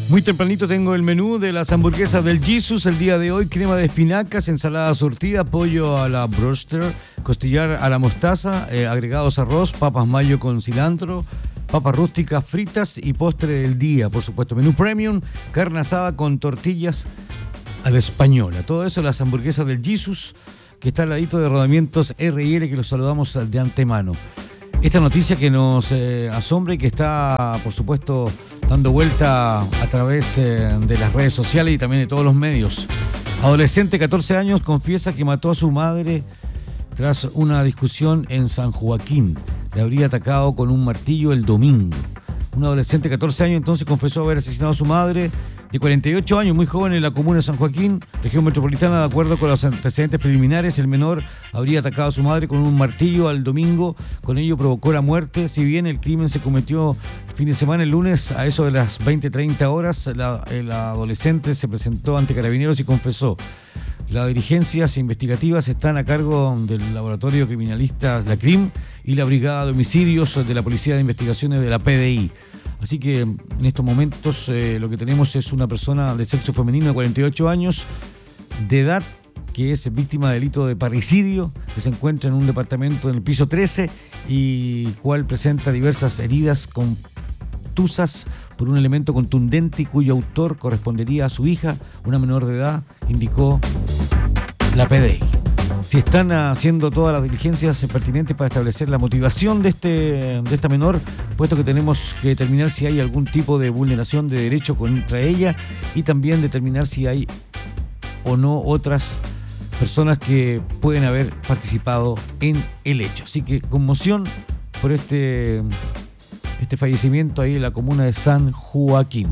Muy tempranito tengo el menú de las hamburguesas del Jesus el día de hoy: crema de espinacas, ensalada surtida, pollo a la broster, costillar a la mostaza, agregados arroz, papas mayo con cilantro, papas rústicas fritas y postre del día, por supuesto. Menú premium, carne asada con tortillas a la española. Todo eso las hamburguesas del Jesus, que está al ladito de Rodamientos R&L, que los saludamos de antemano. Esta noticia que nos asombra y que está, por supuesto, dando vuelta a través de las redes sociales y también de todos los medios. Adolescente, 14 años, confiesa que mató a su madre tras una discusión en San Joaquín. Le habría atacado con un martillo el domingo. Un adolescente de 14 años entonces confesó haber asesinado a su madre, de 48 años, muy joven, en la comuna de San Joaquín, región metropolitana. De acuerdo con los antecedentes preliminares, el menor habría atacado a su madre con un martillo al domingo. Con ello provocó la muerte. Si bien el crimen se cometió el fin de semana, el lunes, a eso de las 20:30 horas, el adolescente se presentó ante Carabineros y confesó. Las diligencias investigativas están a cargo del laboratorio criminalista, la CRIM, y la Brigada de Homicidios de la Policía de Investigaciones de la PDI. Así que en estos momentos lo que tenemos es una persona de sexo femenino de 48 años de edad, que es víctima de delito de parricidio, que se encuentra en un departamento en el piso 13 y cual presenta diversas heridas contusas por un elemento contundente y cuyo autor correspondería a su hija, una menor de edad, indicó la PDI. Si están haciendo todas las diligencias pertinentes para establecer la motivación de esta menor, puesto que tenemos que determinar si hay algún tipo de vulneración de derecho contra ella y también determinar si hay o no otras personas que pueden haber participado en el hecho. Así que conmoción por este fallecimiento ahí en la comuna de San Joaquín.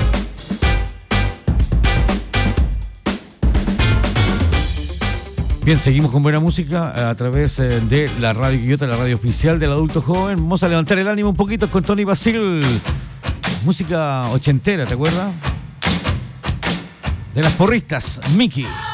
Bien, seguimos con buena música a través de la Radio Quillota, la radio oficial del adulto joven. Vamos a levantar el ánimo un poquito con Tony Basil. Música ochentera, ¿te acuerdas? De las porristas, Mickey.